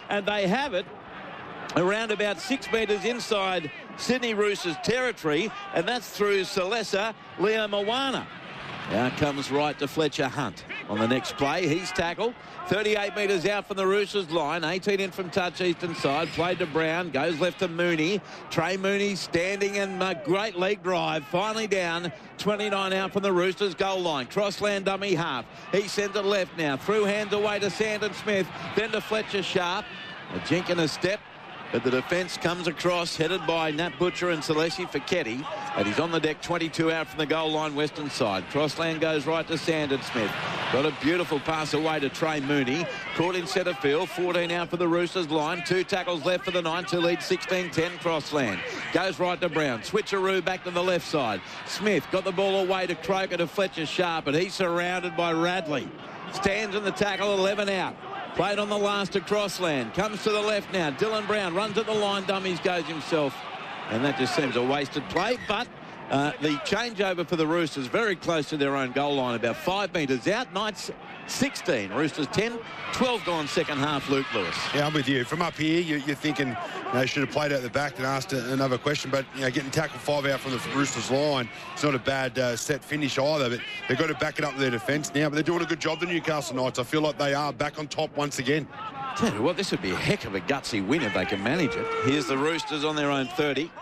and they have it around about 6 metres inside Sydney Roosters territory, and that's through Salesa Leo Moana. Now comes right to Fletcher Hunt on the next play. He's tackled 38 metres out from the Roosters line, 18 in from touch eastern side, played to Brown, goes left to Mooney. Trey Mooney standing and a great leg drive, finally down, 29 out from the Roosters goal line. Crossland dummy half. He sends it left now, through hands away to Sandon Smith, then to Fletcher Sharp. A jink and a step. But the defence comes across, headed by Nat Butcher and Celesi Fiketti. And he's on the deck, 22 out from the goal line, western side. Crossland goes right to Sandon Smith. Got a beautiful pass away to Trey Mooney. Caught in centre field, 14 out for the Roosters line. 2 tackles left for the Knights, who lead 16-10 Crossland. Goes right to Brown. Switcheroo back to the left side. Smith got the ball away to Croker to Fletcher Sharp, and he's surrounded by Radley. Stands in the tackle, 11 out. Played on the last to Crossland. Comes to the left now. Dylan Brown runs at the line. Dummies goes himself. And that just seems a wasted play. But the changeover for the Roosters very close to their own goal line. About 5 metres out. Knights 16. Roosters 10. 12 gone second half, Luke Lewis. Yeah, I'm with you. From up here, you're thinking should have played out the back and asked another question. But getting tackled 5 out from the Roosters line, it's not a bad set finish either. But they've got to back it up with their defence now. But they're doing a good job, the Newcastle Knights. I feel like they are back on top once again. Tell you what, this would be a heck of a gutsy win if they can manage it. Here's the Roosters on their own 30.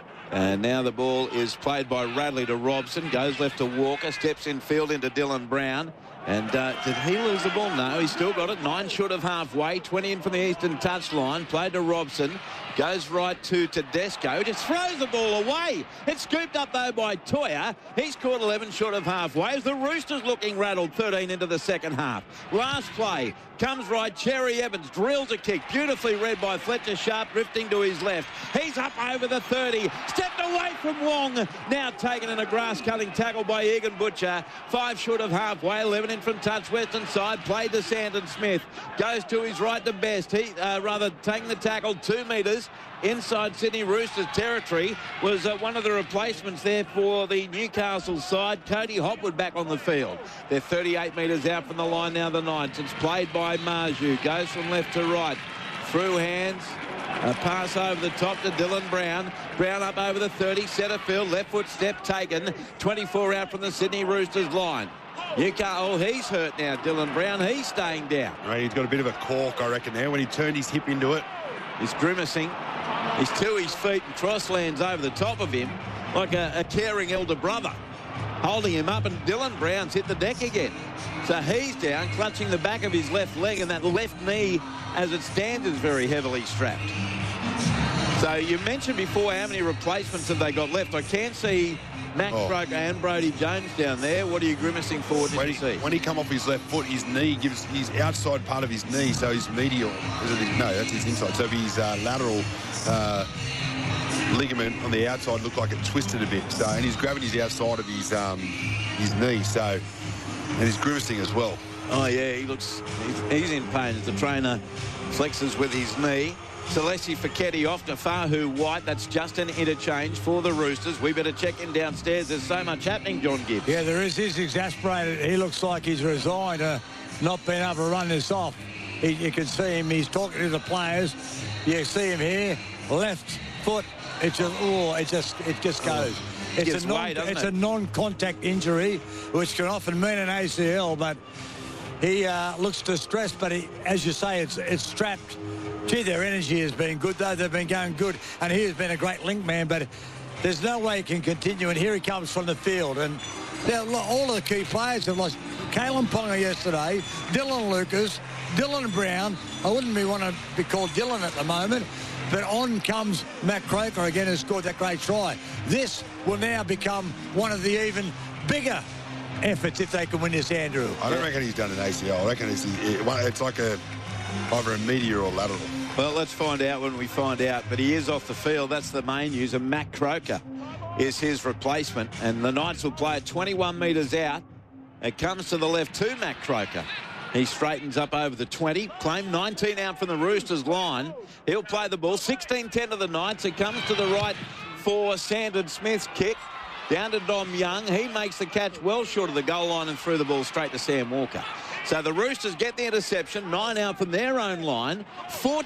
And now the ball is played by Radley to Robson. Goes left to Walker. Steps in field into Dylan Brown. And did he lose the ball? No, he's still got it. 9 short of halfway. 20 in from the eastern touchline. Played to Robson. Goes right to Tedesco. Just throws the ball away. It's scooped up, though, by Toya. He's caught 11 short of halfway. As the Roosters looking rattled 13 into the second half. Last play. Comes right. Cherry Evans drills a kick. Beautifully read by Fletcher Sharp, drifting to his left. He's up over the 30. Stepped away from Wong. Now taken in a grass-cutting tackle by Egan Butcher. 5 short of halfway. 11 in from touch western side. Played to Sandon Smith. Goes to his right to Best. He rather taking the tackle 2 metres inside Sydney Roosters territory. Was one of the replacements there for the Newcastle side. Cody Hopwood back on the field. They're 38 metres out from the line now, the Knights. It's played by Marju. Goes from left to right. Through hands. A pass over the top to Dylan Brown. Brown up over the 30. Centre field. Left foot step taken. 24 out from the Sydney Roosters line. Newcastle, he's hurt now, Dylan Brown. He's staying down. Right, he's got a bit of a cork, I reckon, there when he turned his hip into it. He's grimacing. He's to his feet, and Crossland's over the top of him like a caring elder brother, holding him up, and Dylan Brown's hit the deck again. So he's down, clutching the back of his left leg, and that left knee, as it stands, is very heavily strapped. So you mentioned before how many replacements have they got left. I can see Max Croker and Brodie Jones down there. What are you grimacing for? Did you see? When he come off his left foot, his knee gives his outside part of his knee, so his medial, no, that's his inside. So his lateral ligament on the outside looked like it twisted a bit. So, and his gravity's outside of his knee. So, and he's grimacing as well. Oh yeah, he's in pain as the trainer flexes with his knee. Celesi Fiketti off to Fahu White. That's just an interchange for the Roosters. We better check in downstairs. There's so much happening, John Gibbs. Yeah, there is. He's exasperated. He looks like he's resigned to not being able to run this off. You can see him. He's talking to the players. You see him here. Left foot. It just goes. It's a non-contact injury, which can often mean an ACL, but he looks distressed, but as you say, it's strapped. Gee, their energy has been good, though. They've been going good, and he has been a great link man, but there's no way he can continue, and here he comes from the field. And all of the key players have lost. Kalen Ponga yesterday, Dylan Lucas, Dylan Brown. I wouldn't want to be called Dylan at the moment, but on comes Matt Croker again, who scored that great try. This will now become one of the even bigger efforts if they can win this, Andrew. I don't reckon he's done an ACL. I reckon it's like either a medial or lateral. Well, let's find out when we find out. But he is off the field. That's the main news. And Matt Croker is his replacement. And the Knights will play at 21 metres out. It comes to the left to Matt Croker. He straightens up over the 20. Claim 19 out from the Roosters line. He'll play the ball. 16-10 to the Knights. It comes to the right for Sandon Smith's kick. Down to Dom Young. He makes the catch well short of the goal line and threw the ball straight to Sam Walker. So the Roosters get the interception. 9 out from their own line. 14